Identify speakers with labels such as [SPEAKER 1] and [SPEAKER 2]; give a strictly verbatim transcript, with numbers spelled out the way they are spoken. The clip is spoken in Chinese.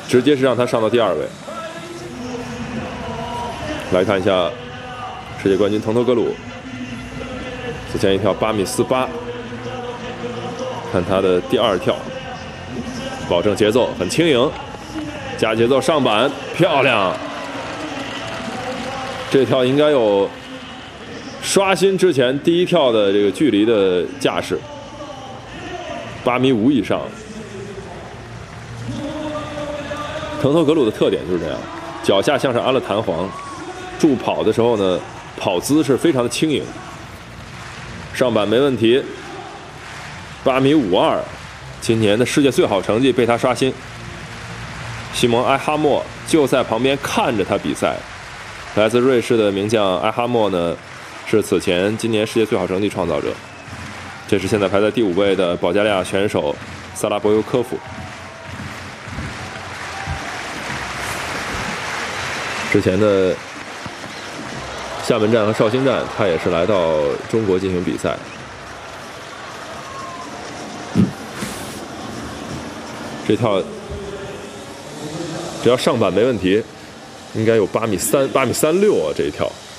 [SPEAKER 1] 直接是让他上到第二位。来看一下世界冠军滕托格鲁，此前一跳八米四八，看他的第二跳，保证节奏很轻盈，加节奏上板，漂亮！这跳应该有刷新之前第一跳的这个距离的架势，八米五以上。滕托格鲁的特点就是这样，脚下像是安了弹簧，助跑的时候呢，跑姿是非常的轻盈。上板没问题，八米五二，今年的世界最好成绩被他刷新。西蒙埃哈默就在旁边看着他比赛。来自瑞士的名将埃哈默呢，是此前今年世界最好成绩创造者。这是现在排在第五位的保加利亚选手萨拉博尤科夫。之前的厦门站和绍兴站，他也是来到中国进行比赛。这跳只要上板没问题，应该有八米三、八米三六啊！这一跳。